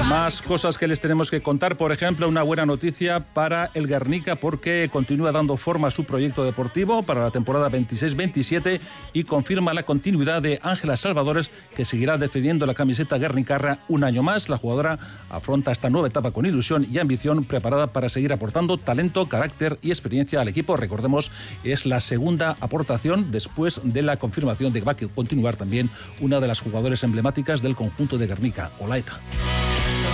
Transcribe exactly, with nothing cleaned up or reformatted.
Más cosas que les tenemos que contar, por ejemplo, una buena noticia para el Guernica porque continúa dando forma a su proyecto deportivo para la temporada veintiséis veintisiete y confirma la continuidad de Ángela Salvadores, que seguirá defendiendo la camiseta guernicarra un año más. La jugadora afronta esta nueva etapa con ilusión y ambición, preparada para seguir aportando talento, carácter y experiencia al equipo. Recordemos, es la segunda aportación después de la confirmación de que va a continuar también una de las jugadoras emblemáticas del conjunto de Guernica, Olaeta.